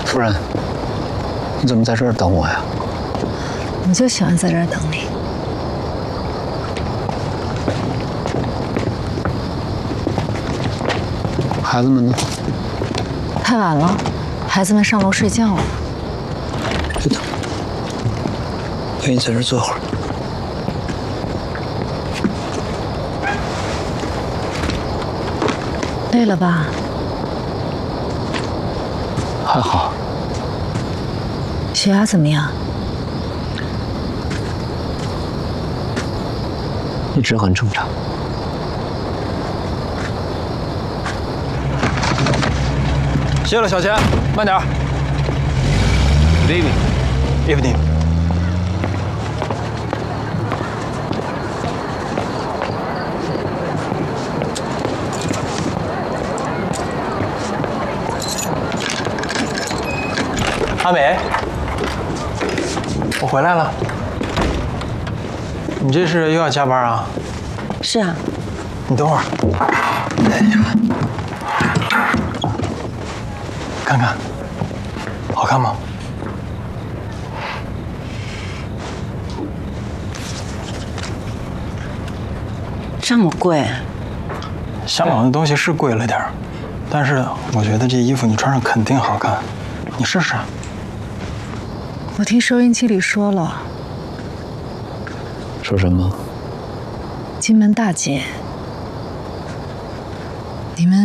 夫人，你怎么在这儿等我呀？ 我就喜欢在这儿等你。 孩子们呢？ 太晚了，孩子们上楼睡觉了。 别等，陪你在这儿坐会儿。 累了吧？ 还好。 血压怎么样？ 一直很正常。 谢了，小钱，慢点。Good evening. Evening. 阿美，我回来了。你这是又要加班啊？ 是啊。 你等会儿。哎呀，看看，好看吗？ 这么贵？ 香港的东西是贵了点儿，但是我觉得这衣服你穿上肯定好看，你试试。 我听收音机里说了， 说什么？ 金门大姐，你们